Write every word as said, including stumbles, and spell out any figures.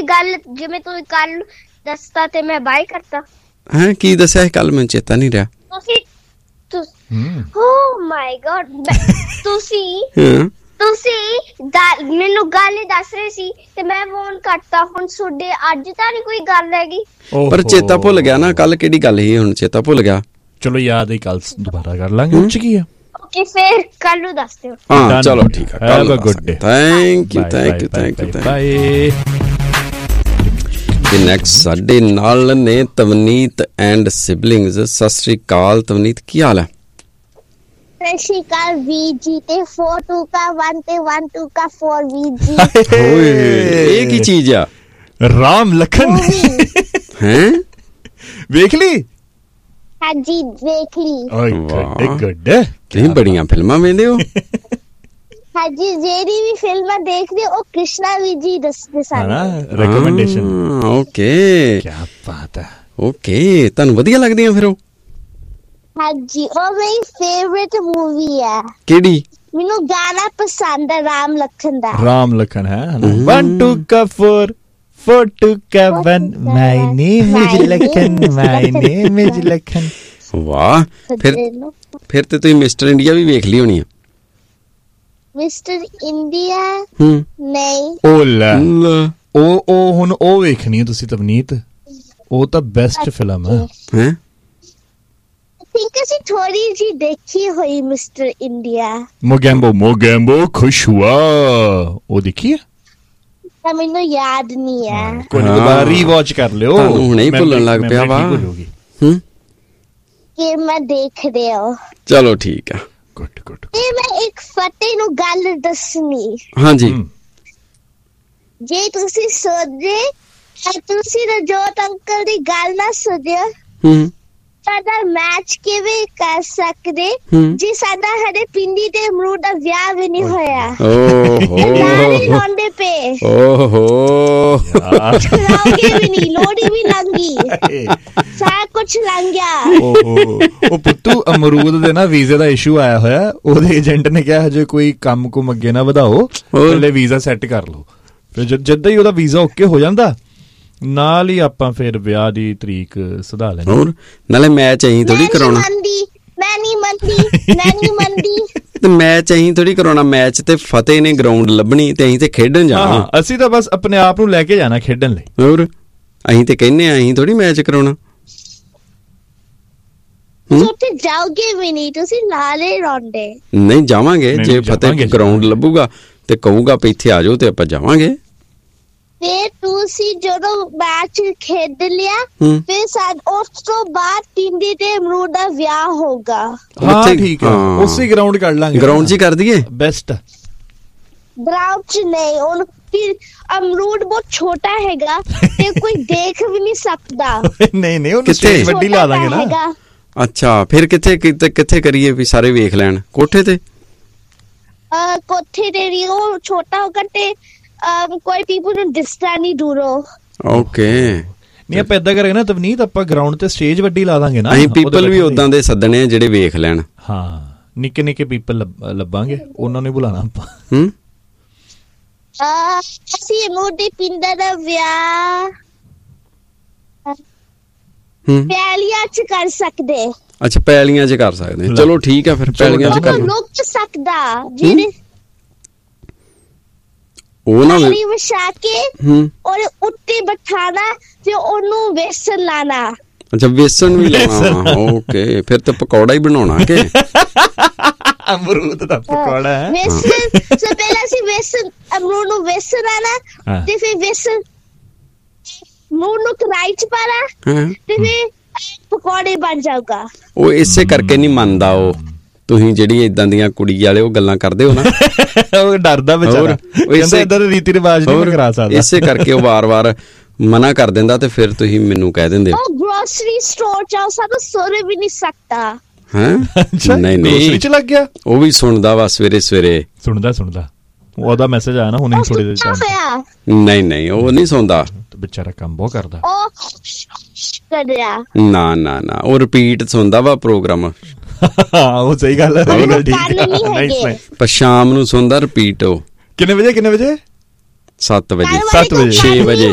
ਗੱਲ ਜਿਵੇਂ ਤੂੰ ਕੱਲ ਦੱਸਤਾ ਤੇ ਮੈਂ ਬਾਈ ਕਰਤਾ ਹੈ। ਕੀ ਦੱਸਿਆ ਕੱਲ? ਮੈਨੂੰ ਚੇਤਾ ਨਹੀਂ ਰਿਹਾ। ਤੁਸੀਂ ਓ ਮਾਈ ਗॉड ਤੁਸੀਂ ਤੁਸੀਂ ਮੈਨੂੰ ਗੱਲ ਹੀ ਦੱਸ ਰਹੇ ਸੀ ਤੇ ਮੈਂ ਫੋਨ ਕੱਟਤਾ। ਹੁਣ ਤੁਹਾਡੇ ਅੱਜ ਤਾਂ ਨਹੀਂ ਕੋਈ ਗੱਲ ਹੈਗੀ, ਪਰ ਚੇਤਾ ਭੁੱਲ ਗਿਆ ਨਾ। ਕੱਲ ਕਿਹੜੀ ਗੱਲ ਸੀ, ਹੁਣ ਚੇਤਾ ਭੁੱਲ ਗਿਆ। ਚਲੋ ਯਾਦ ਹੀ ਕੱਲ ਦੁਬਾਰਾ ਕਰ ਲਾਂਗੇ। ਉੱਚ ਕੀ ਆ ਓਕੇ ਫਿਰ ਕੱਲ ਨੂੰ ਦੱਸ ਦਿਓ। ਹਾਂ ਚਲੋ ਠੀਕ ਹੈ। Have a good day. Thank you thank you thank you bye. ਤੇ ਨੈਕਸਟ ਸਾਡੇ ਨਾਲ ਨੇ ਤਵਨੀਤ ਐਂਡ ਸਿਬਲਿੰਗਸ। ਸਤਿ ਸ੍ਰੀ ਅਕਾਲ ਤਵਨੀਤ, ਕੀ ਹਾਲ ਹੈ? ਸਤਿ ਸ਼੍ਰੀ ਅਕਾਲ ਵੀਰ ਜੀ। ਤੇ four two का one ਤੇ one two का four ਵੀਰ ਜੀ। ਓਏ ਇਹ ਕੀ ਚੀਜ਼ ਆ? ਰਾਮ ਲਖਨ ਹੈ ਵੇਖ ਲਈ? ਹਾਂਜੀ ਵੇਖ ਲਈ। ਓਏ ਗੁੱਡ ਗੁੱਡ। ਤੁਸੀਂ ਬੜੀਆਂ ਫਿਲਮਾਂ ਵੇਖਦੇ ਹੋ। ਹਾਂਜੀ ਜਿਹੜੀ ਵੀ ਫਿਲਮਾਂ ਦੇਖਦੇ ਉਹ ਕ੍ਰਿਸ਼ਨਾ ਵੀਰ ਜੀ ਦੱਸਦੇ ਸਾਨੂੰ ਰეკਮੈਂਡੇਸ਼ਨ। ਓਕੇ ਕੀ ਬਾਤ ਹੈ। ਓਕੇ ਤੁਹਾਨੂੰ ਵਧੀਆ ਲੱਗਦੀਆਂ ਫਿਰ ਉਹ? ਹਾਂਜੀ ਉਹ ਮੇਰੀ ਫੇਵਰੇਟ ਮੂਵੀ ਹੈ। ਕਿਹੜੀ? ਮੈਨੂੰ ਗਾਣਾ ਪਸੰਦ ਹੈ ਰਾਮ ਲਖਨ ਦਾ। ਰਾਮ ਲਖਨ ਹੈ one two का four four two का one my name is Lakhan my name is Lakhan. ਵਾਹ ਫਿਰ ਫਿਰ ਤੇ ਤੁਸੀਂ ਮਿਸਟਰ ਇੰਡੀਆ ਵੀ ਵੇਖ ਲਈ ਹੋਣੀ ਆ। ਮਿਸਟਰ ਇੰਡੀਆ ਹੂੰ ਨਹੀਂ। ਉਹ ਲੈ ਉਹ ਉਹ ਹੁਣ ਉਹ ਵੇਖਣੀ ਹੈ ਤੁਸੀਂ ਤਵਨੀਤ। ਉਹ ਤਾਂ ਬੈਸਟ ਫਿਲਮ ਹੈ। ਹੈ think ਅਸੀਂ ਥੋੜੀ ਜੀ ਦੇਖੀ ਹੋਈ ਮਿਸਟਰ ਇੰਡੀਆ। ਮੋਗੈਂਬੋ ਮੋਗੈਂਬੋ ਖੁਸ਼ ਹੁਆ ਉਹ ਦੇਖੀ ਹੈ? ਤਾਂ ਮੈਨੂੰ ਯਾਦ ਨਹੀਂ ਹੈ। ਕੋਈ ਨਹੀਂ ਦੁਬਾਰਾ ਰੀਵਾਚ ਕਰ ਲਿਓ। ਤੁਹਾਨੂੰ ਹੁਣੇ ਹੀ ਭੁੱਲਣ ਲੱਗ ਪਿਆ ਵਾ। ਹੂੰ ਕਿ ਮੈਂ ਦੇਖ ਰਿਹਾ। ਚਲੋ ਠੀਕ ਆ। Good good. ਤੇ ਮੈਂ ਇੱਕ ਫਤਿਹ ਨੂੰ ਗੱਲ ਦੱਸਣੀ। ਹਾਂਜੀ ਜੇ ਤੁਸੀਂ ਸੋਚਦੇ ਤੁਸੀਂ ਰਜੋਤ ਅੰਕਲ ਦੀ ਗੱਲ ਨਾ ਸੁਣਿਓ ਹੂੰ ਸਾਡਾ ਮੈਚ ਕਿਵੇਂ ਕਰ ਸਕਦੇ ਜੇ ਸਾਡਾ ਹਰੇ ਪਿੰਡੀ ਤੇ ਅਮਰੂਦ ਦਾ ਵਿਆਹ ਵੀ ਨਹੀਂ ਹੋਇਆ। ਓਹੋ ਰੋਂਦੇ ਪਏ। ਓਹੋ ਲਾਉਂਗੇ ਵੀ ਨਹੀਂ, ਲੋੜੀ ਵੀ ਲੰਗੀ, ਸਾਰਾ ਕੁਛ ਲੰਘ ਗਿਆ। ਓਹੋ ਉਹ ਪੁੱਤੂ ਅਮਰੂਦ ਦੇ ਨਾ ਵੀਜ਼ੇ ਦਾ ਇਸ਼ੂ ਆਇਆ ਹੋਇਆ। ਉਹਦੇ ਏਜੰਟ ਨੇ ਕਿਹਾ ਹਜੇ ਕੋਈ ਕੰਮ ਕੁਮ ਅੱਗੇ ਨਾ ਵਧਾਓ, ਪਹਿਲੇ ਵੀਜ਼ਾ ਸੈੱਟ ਕਰ ਲਓ। ਫਿਰ ਜਿੱਦਾਂ ਹੀ ਉਹਦਾ ਵੀਜ਼ਾ ਓਕੇ ਹੋ ਜਾਂਦਾ ਨਾਲ ਹੀ ਆਪਾਂ ਫਿਰ ਵਿਆਹ ਦੀ ਤਰੀਕ ਸਦਾ ਲੈਣੀ। ਹੋਰ ਨਾਲੇ ਮੈਚ ਅਹੀਂ ਥੋੜੀ ਕਰਾਉਣਾ। ਮੈਂ ਨਹੀਂ ਮੰਨਦੀ ਮੈਂ ਨਹੀਂ ਮੰਨਦੀ ਤੇ ਮੈਚ ਅਹੀਂ ਥੋੜੀ ਕਰਾਉਣਾ। ਮੈਚ ਤੇ ਫਤਿਹ ਨੇ ਗਰਾਊਂਡ ਲੱਭਣੀ ਤੇ ਅਹੀਂ ਤੇ ਖੇਡਣ ਜਾਣਾ। ਅਸੀਂ ਤਾਂ ਬਸ ਆਪਣੇ ਆਪ ਨੂੰ ਲੈ ਕੇ ਜਾਣਾ ਖੇਡਣ ਲਈ। ਹੋਰ ਅਹੀਂ ਤੇ ਕਹਿੰਦੇ ਆ ਅਹੀਂ ਥੋੜੀ ਮੈਚ ਕਰਾਉਣਾ। ਉੱਥੇ ਜਾਓਗੇ ਵੀ ਨਹੀਂ ਤੁਸੀਂ ਨਾਲੇ ਰੌਂਡੇ। ਨਹੀਂ ਜਾਵਾਂਗੇ ਜੇ ਫਤਿਹ ਗਰਾਊਂਡ ਲੱਭੂਗਾ ਤੇ ਕਹੂਗਾ ਵੀ ਇੱਥੇ ਆ ਜਾਓ ਤੇ ਆਪਾਂ ਜਾਵਾਂਗੇ। ਫਿਰ ਤੁਸੀਂ ਜਦੋਂ ਮੈਚ ਖੇਡ ਲਿਆ ਫਿਰ ਉਸ ਤੋਂ ਬਾਅਦ ਪਿੰਡੀ ਤੇ ਅਮਰੂਦ ਦਾ ਵਿਆਹ ਹੋਗਾ। ਹਾਂ ਠੀਕ ਹੈ ਉਸੇ ਗਰਾਊਂਡ ਕਰ ਲਾਂਗੇ। ਗਰਾਊਂਡ 'ਚ ਕਰ ਦਈਏ ਬੈਸਟ। ਗਰਾਊਂਡ 'ਚ ਨਹੀਂ ਉਹ ਫਿਰ ਅਮਰੂਦ ਬਹੁਤ ਛੋਟਾ ਹੈਗਾ ਤੇ ਕੋਈ ਦੇਖ ਵੀ ਨਹੀਂ ਸਕਦਾ। ਨਹੀਂ ਨਹੀਂ ਉਹਨੂੰ ਸਟੇਜ ਵੱਡੀ ਲਾ ਦਾਂਗੇ ਨਾ। ਅੱਛਾ ਫਿਰ ਕਿੱਥੇ ਕਿੱਥੇ ਕਰੀਏ ਵੀ ਸਾਰੇ ਵੇਖ ਲੈਣ? ਕੋਠੇ ਤੇ? ਕੋਠੇ ਤੇ ਵੀ ਉਹ ਛੋਟਾ ਹੋਗਾ ਤੇ ਕੋਈ ਪੀਪਲ ਨੂੰ ਦਿਸਦਾ ਨਹੀਂ ਦੂਰੋਂ। ਓਕੇ ਨਹੀਂ ਆਪਾਂ ਏਦਾਂ ਕਰਾਂਗੇ ਨਾ ਤਵਨੀਤ ਆਪਾਂ ਗਰਾਊਂਡ ਤੇ ਸਟੇਜ ਵੱਡੀ ਲਾ ਦਾਂਗੇ ਨਾ। ਅਸੀਂ ਪੀਪਲ ਵੀ ਉਦਾਂ ਦੇ ਸੱਦਣੇ ਜਿਹੜੇ ਵੇਖ ਲੈਣ। ਹਾਂ ਨਿੱਕੇ ਨਿੱਕੇ ਪੀਪਲ ਲੱਭਾਂਗੇ ਉਹਨਾਂ ਨੂੰ ਬੁਲਾਣਾ ਆਪਾਂ। ਹੂੰ ਅਸੀਂ ਮੋਦੀ ਪਿੰਡਾਂ ਦਾ ਵਿਆਹ ਪੈਲੀਆਂ 'ਚ ਕਰ ਸਕਦੇ। ਅੱਛਾ ਪੈਲੀਆਂ 'ਚ ਕਰ ਸਕਦੇ। ਚਲੋ ਠੀਕ ਆ ਫਿਰ ਪੈਲੀਆਂ 'ਚ ਕਰ ਲੁਕ ਸਕਦਾ ਜਿਹੜੇ ਉਹ ਨਾ ਵਿਛਾ ਕੇ ਉਹਦੇ ਉੱਤੇ ਬਿਠਾਣਾ ਤੇ ਉਹਨੂੰ ਵੇਸਣ ਲਾਣਾ। ਅੱਛਾ ਵੇਸਣ ਵੀ ਲਾਉਣਾ। ਓਕੇ ਫਿਰ ਤੇ ਪਕੌੜਾ ਹੀ ਬਣਾਉਣਾ ਕਿ ਅਮਰੂਦ ਦਾ ਪਕੌੜਾ ਹੈ। ਵੇਸਣ ਸੋ ਪਹਿਲਾਂ ਅਸੀਂ ਵੇਸਣ ਅਮਰੂਦ ਨੂੰ ਵੇਸਣ ਲਾਣਾ ਤੇ ਫਿਰ ਵੇਸਣ ਅਮਰੂਦ ਨੂੰ ਕੜਾਹੀ 'ਚ ਪਾਣਾ ਤੇ ਫਿਰ ਪਕੌੜੇ ਬਣ ਜਾਊਗਾ। ਉਹ ਇਸੇ ਕਰਕੇ ਨਹੀਂ ਮੰਨਦਾ ਉਹ। ਤੁਸੀਂ ਜਿਹੜੀ ਇਦਾਂ ਦੀਆਂ ਕੁੜੀ ਵਾਲੇ ਉਹ ਗੱਲਾਂ ਕਰਦੇ ਹੋ ਨਾ ਉਹ ਡਰਦਾ ਵਿਚਾਰਾ। ਕਹਿੰਦਾ ਇਦਾਂ ਦੇ ਰੀਤੀ ਰਿਵਾਜ ਨਹੀਂ ਕਰਾ ਸਕਦਾ। ਇਸੇ ਕਰਕੇ ਉਹ ਵਾਰ-ਵਾਰ ਮਨਾ ਕਰ ਦਿੰਦਾ ਤੇ ਫਿਰ ਤੁਸੀਂ ਮੈਨੂੰ ਕਹਿ ਦਿੰਦੇ ਉਹ ਗ੍ਰੋਸਰੀ ਸਟੋਰ 'ਚ ਸਾਨੂੰ ਸੁਣ ਵੀ ਨਹੀਂ ਸਕਦਾ। ਹੈਂ ਨਹੀਂ ਨਹੀਂ ਗ੍ਰੋਸਰੀ 'ਚ ਲੱਗ ਗਿਆ। ਉਹ ਵੀ ਸੁਣਦਾ ਵਾ ਸਵੇਰੇ ਸਵੇਰੇ। ਸੁਣਦਾ ਸੁਣਦਾ ਉਹਦਾ ਮੈਸੇਜ ਆਇਆ ਨਾ ਹੁਣੇ ਥੋੜੀ ਦੇਰ ਪਹਿਲਾਂ। ਨਹੀਂ ਨਹੀਂ ਉਹ ਨਹੀਂ ਸੁਣਦਾ ਵਿਚਾਰਾ ਕੰਮ ਬਹੁਤ ਕਰਦਾ। ਨਾ ਨਾ ਨਾ ਉਹ ਰਿਪੀਟ ਸੁਣਦਾ ਵਾ ਪ੍ਰੋਗਰਾਮ। ਉਹ ਸਹੀ ਗੱਲ ਹੈ। ਪਰ ਸ਼ਾਮ ਨੂੰ ਸੁਣਦਾ ਰਿਪੀਟ। ਉਹ ਕਿੰਨੇ ਵਜੇ ਕਿੰਨੇ ਵਜੇ? ਸੱਤ ਵਜੇ ਸੱਤ ਵਜੇ ਛੇ ਵਜੇ